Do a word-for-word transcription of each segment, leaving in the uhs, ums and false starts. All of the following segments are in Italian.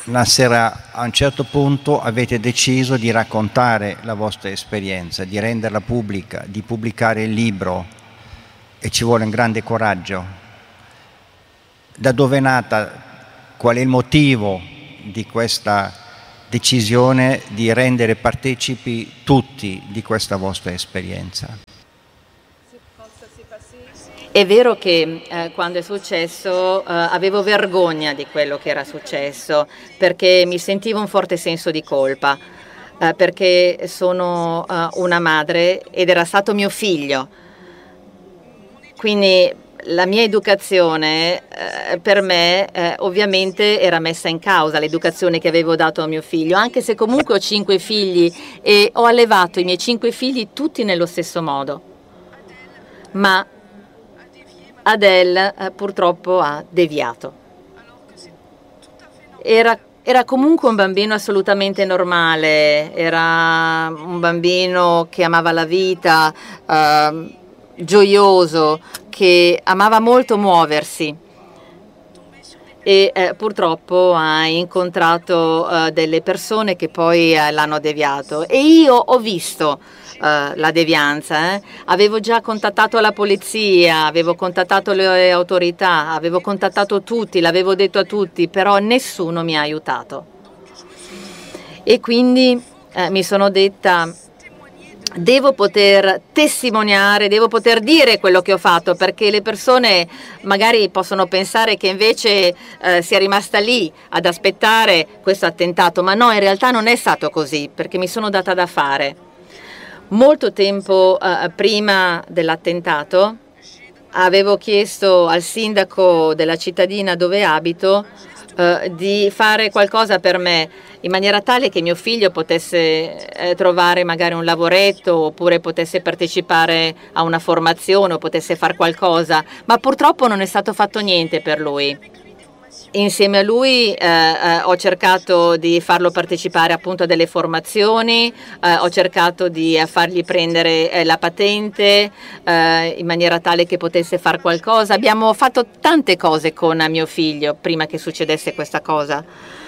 Nasserà, a un certo punto avete deciso di raccontare la vostra esperienza, di renderla pubblica, di pubblicare il libro, e ci vuole un grande coraggio. Da dove è nata, qual è il motivo di questa decisione di rendere partecipi tutti di questa vostra esperienza? È vero che eh, quando è successo eh, avevo vergogna di quello che era successo, perché mi sentivo un forte senso di colpa, eh, perché sono eh, una madre ed era stato mio figlio. Quindi la mia educazione eh, per me eh, ovviamente era messa in causa, l'educazione che avevo dato a mio figlio, anche se comunque ho cinque figli e ho allevato i miei cinque figli tutti nello stesso modo. Ma Adèle eh, purtroppo ha deviato. Era, era comunque un bambino assolutamente normale, era un bambino che amava la vita, eh, gioioso, che amava molto muoversi e eh, purtroppo ha incontrato eh, delle persone che poi eh, l'hanno deviato, e io ho visto Uh, la devianza, eh? Avevo già contattato la polizia, avevo contattato le autorità, avevo contattato tutti, l'avevo detto a tutti, però nessuno mi ha aiutato. E quindi eh, mi sono detta: devo poter testimoniare, devo poter dire quello che ho fatto, perché le persone magari possono pensare che invece eh, sia rimasta lì ad aspettare questo attentato, ma no, in realtà non è stato così, perché mi sono data da fare. Molto tempo eh, prima dell'attentato avevo chiesto al sindaco della cittadina dove abito eh, di fare qualcosa per me, in maniera tale che mio figlio potesse eh, trovare magari un lavoretto, oppure potesse partecipare a una formazione o potesse fare qualcosa, ma purtroppo non è stato fatto niente per lui. Insieme a lui eh, eh, ho cercato di farlo partecipare appunto a delle formazioni, eh, ho cercato di eh, fargli prendere eh, la patente eh, in maniera tale che potesse fare qualcosa. Abbiamo fatto tante cose con mio figlio prima che succedesse questa cosa,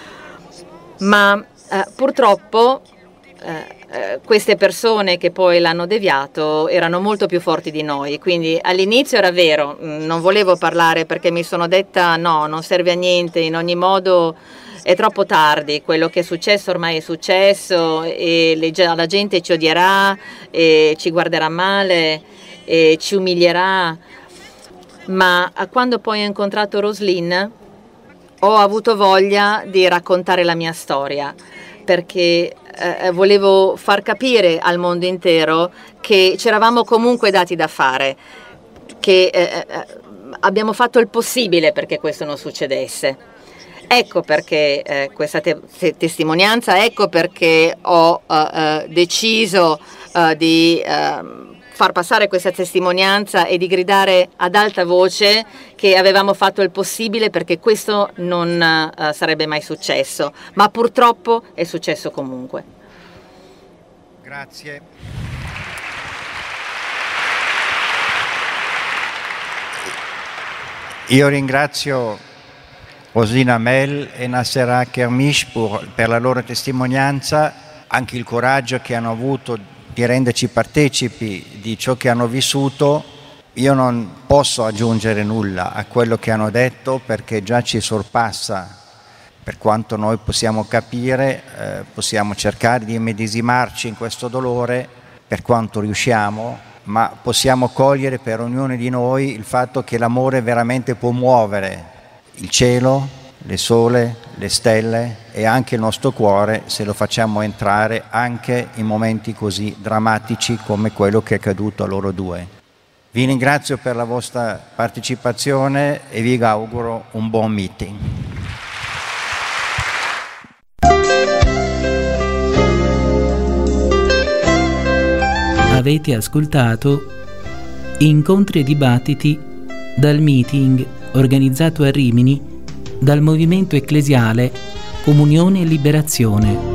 ma eh, purtroppo eh, eh, queste persone che poi l'hanno deviato erano molto più forti di noi. Quindi all'inizio era vero, non volevo parlare perché mi sono detta no, non serve a niente, in ogni modo è troppo tardi, quello che è successo ormai è successo e le, la gente ci odierà e ci guarderà male e ci umilierà. Ma quando poi ho incontrato Roslyn ho avuto voglia di raccontare la mia storia, perché eh, volevo far capire al mondo intero che ci eravamo comunque dati da fare, che eh, abbiamo fatto il possibile perché questo non succedesse. Ecco perché eh, questa te- testimonianza, ecco perché ho eh, eh, deciso eh, di eh, far passare questa testimonianza e di gridare ad alta voce che avevamo fatto il possibile perché questo non uh, sarebbe mai successo, ma purtroppo è successo comunque. Grazie. Io ringrazio Roslyn Hamel e Nasserà Kermish per, per la loro testimonianza, anche il coraggio che hanno avuto di renderci partecipi di ciò che hanno vissuto. Io non posso aggiungere nulla a quello che hanno detto perché già ci sorpassa per quanto noi possiamo capire, eh, possiamo cercare di immedesimarci in questo dolore per quanto riusciamo, ma possiamo cogliere per ognuno di noi il fatto che l'amore veramente può muovere il cielo, le sole, le stelle e anche il nostro cuore se lo facciamo entrare anche in momenti così drammatici come quello che è accaduto a loro due. Vi ringrazio per la vostra partecipazione e vi auguro un buon meeting. Avete ascoltato Incontri e dibattiti dal meeting organizzato a Rimini dal Movimento Ecclesiale Comunione e Liberazione.